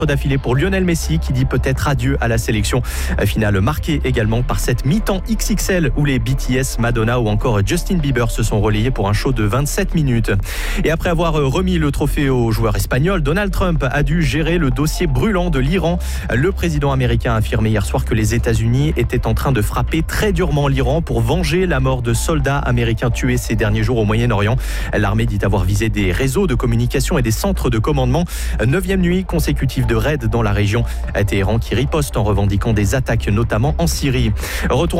d'affilée pour Lionel Messi qui dit peut-être adieu à la sélection. Finale marquée également par cette mi-temps XXL où les BTS, Madonna ou encore Justin Bieber se sont relayés pour un show de 27 minutes. Et après avoir remis le trophée au joueur espagnol, Donald Trump a dû gérer le dossier brûlant de l'Iran. Le président américain a affirmé hier soir que les États-Unis étaient en train de frapper très durement l'Iran pour venger la mort de soldats américains tués ces derniers jours au Moyen-Orient. L'armée dit avoir visé des réseaux de communication et des centres de commandement. 9e nuit consécutive de raids dans la région. Téhéran qui riposte en revendiquant des attaques, notamment en Syrie. Retour